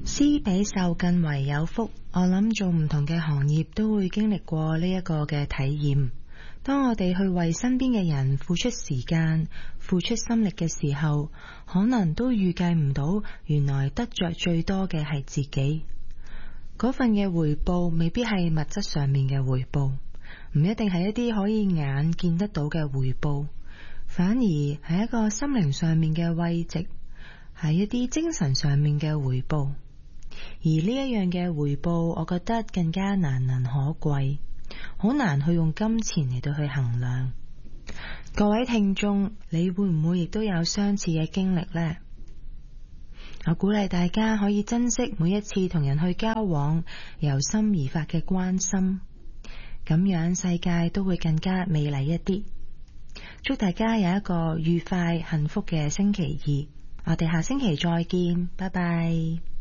施比受更為有福，我諗做唔同嘅行業都會經歷過呢一個嘅體驗。當我哋去為身邊嘅人付出時間、付出心力嘅時候，可能都預計唔到，原來得着最多嘅係自己。嗰份嘅回報未必係物質上面嘅回報，唔一定係一啲可以眼見得到嘅回報，反而係一個心靈上面嘅慰藉，係一啲精神上面嘅回報。而呢一樣嘅回報，我覺得更加難能可貴，好難去用金錢嚟到去衡量。各位聽眾，你會唔會亦都有相似嘅經歷呢？我鼓勵大家可以珍惜每一次同人去交往，由心而發嘅關心，咁樣世界都會更加美麗一啲。祝大家有一個愉快幸福嘅星期二，我哋下星期再見，拜拜。